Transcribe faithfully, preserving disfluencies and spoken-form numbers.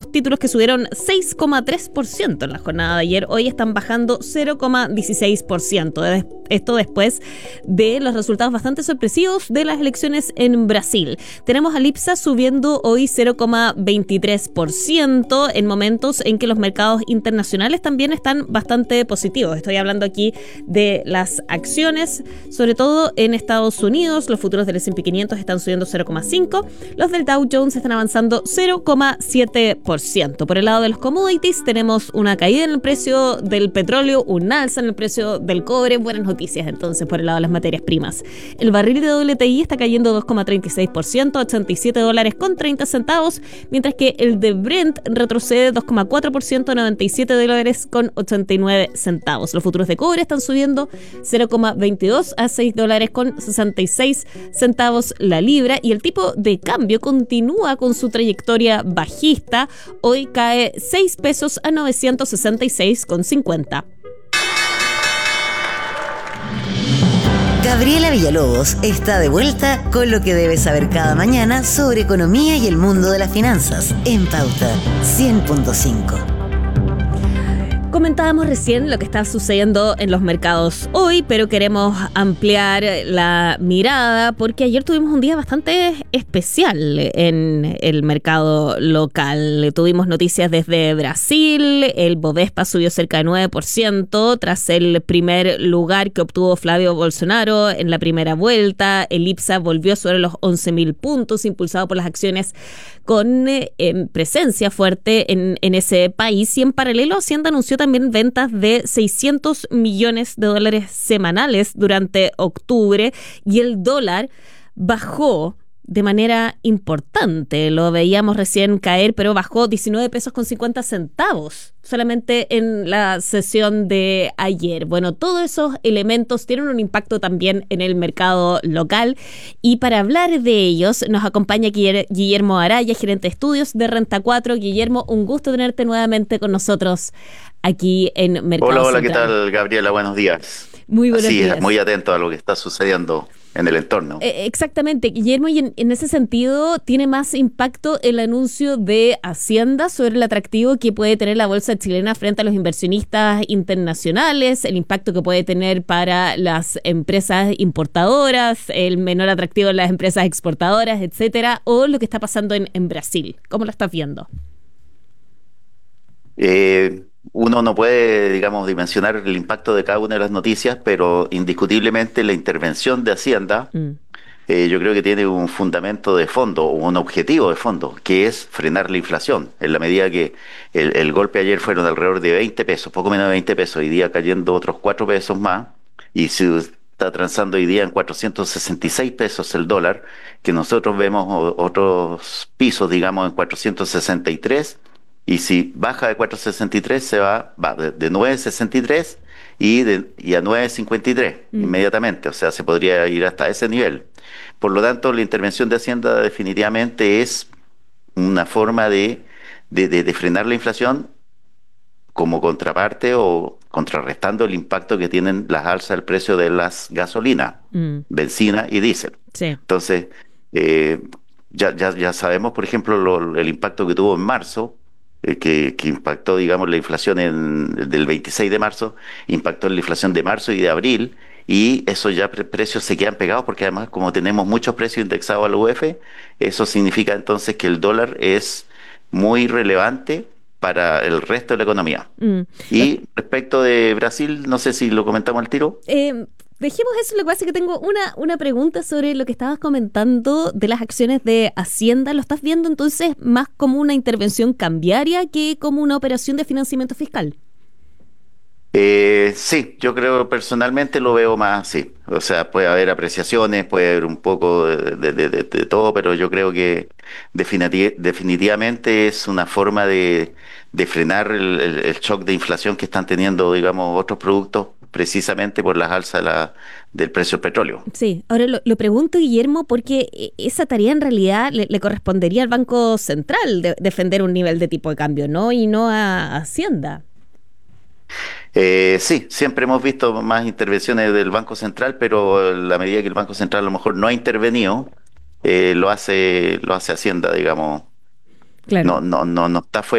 Tenemos títulos que subieron seis coma tres por ciento en la jornada de ayer. Hoy están bajando cero coma dieciséis por ciento. Esto después de los resultados bastante sorpresivos de las elecciones en Brasil. Tenemos al IPSA subiendo hoy cero coma veintitrés por ciento en momentos en que los mercados internacionales también están bastante positivos. Estoy hablando aquí de las acciones, sobre todo en Estados Unidos. Los futuros del ese and pe quinientos están subiendo cero coma cinco por ciento. Los del Dow Jones están avanzando cero coma siete por ciento. Por el lado de los commodities tenemos una caída en el precio del petróleo, un alza en el precio del cobre. Buenas noticias entonces por el lado de las materias primas. El barril de doble U T I está cayendo dos coma treinta y seis por ciento, ochenta y siete dólares con treinta centavos, mientras que el de Brent retrocede dos coma cuatro por ciento, noventa y siete dólares con ochenta y nueve centavos. Los futuros de cobre están subiendo cero coma veintidós a seis dólares con sesenta y seis centavos la libra, y el tipo de cambio continúa con su trayectoria bajista. Hoy cae seis pesos a novecientos sesenta y seis con cincuenta. Gabriela Villalobos está de vuelta con lo que debes saber cada mañana sobre economía y el mundo de las finanzas en Pauta cien punto cinco. Comentábamos recién lo que está sucediendo en los mercados hoy, pero queremos ampliar la mirada porque ayer tuvimos un día bastante especial en el mercado local. Tuvimos noticias desde Brasil, el Bovespa subió cerca de nueve por ciento tras el primer lugar que obtuvo Flavio Bolsonaro en la primera vuelta. El IPSA volvió sobre los once mil puntos, impulsado por las acciones con eh, presencia fuerte en, en ese país, y en paralelo Hacienda anunció también ventas de seiscientos millones de dólares semanales durante octubre, y el dólar bajó de manera importante. Lo veíamos recién caer, pero bajó diecinueve pesos con cincuenta centavos solamente en la sesión de ayer. Bueno, todos esos elementos tienen un impacto también en el mercado local, y para hablar de ellos nos acompaña Guillermo Araya, gerente de estudios de Renta cuatro. Guillermo, un gusto tenerte nuevamente con nosotros aquí en Mercado Hola, hola, Central. ¿qué tal, Gabriela? Buenos días. Muy buenos Así días. es, muy atento a lo que está sucediendo en el entorno. Eh, exactamente, Guillermo, y en, en ese sentido, ¿tiene más impacto el anuncio de Hacienda sobre el atractivo que puede tener la bolsa chilena frente a los inversionistas internacionales, el impacto que puede tener para las empresas importadoras, el menor atractivo en las empresas exportadoras, etcétera, o lo que está pasando en, en Brasil? ¿Cómo lo estás viendo? Eh, uno no puede, digamos, dimensionar el impacto de cada una de las noticias, pero indiscutiblemente la intervención de Hacienda, mm. eh, yo creo que tiene un fundamento de fondo, o un objetivo de fondo, que es frenar la inflación. En la medida que el, el golpe ayer fueron alrededor de veinte pesos, poco menos de veinte pesos, hoy día cayendo otros cuatro pesos más, y se está transando hoy día en cuatrocientos sesenta y seis pesos el dólar, que nosotros vemos otros pisos, digamos, en cuatrocientos sesenta y tres. Y si baja de cuatrocientos sesenta y tres, se va, va de, de nueve sesenta y tres y, de, y a nueve cincuenta y tres mm. inmediatamente. O sea, se podría ir hasta ese nivel. Por lo tanto, la intervención de Hacienda definitivamente es una forma de, de, de, de frenar la inflación como contraparte o contrarrestando el impacto que tienen las alzas del precio de las gasolinas, mm. benzina y diésel. Sí. Entonces, eh, ya, ya, ya sabemos, por ejemplo, lo, el impacto que tuvo en marzo, Que, que impactó, digamos, la inflación en, del veintiséis de marzo, impactó en la inflación de marzo y de abril, y esos ya pre precios se quedan pegados porque además, como tenemos muchos precios indexados a la U E F, eso significa entonces que el dólar es muy relevante para el resto de la economía. Mm. Y respecto de Brasil, no sé si lo comentamos al tiro. Eh... Dejemos eso, lo que pasa es que tengo una, una pregunta sobre lo que estabas comentando de las acciones de Hacienda. ¿Lo estás viendo entonces más como una intervención cambiaria que como una operación de financiamiento fiscal? Eh, sí, yo creo personalmente lo veo más así. O sea, puede haber apreciaciones, puede haber un poco de, de, de, de, de todo, pero yo creo que definitiv definitivamente es una forma de, de frenar el, el, el shock de inflación que están teniendo, digamos, otros productos, precisamente por las alzas de la, del precio del petróleo. Sí, ahora lo, lo pregunto, Guillermo, porque esa tarea en realidad le, le correspondería al Banco Central de, defender un nivel de tipo de cambio, ¿no? Y no a Hacienda. Eh, sí, siempre hemos visto más intervenciones del Banco Central, pero en la medida que el Banco Central a lo mejor no ha intervenido, eh, lo hace lo hace Hacienda, digamos. Claro. No, no, no, no está fuera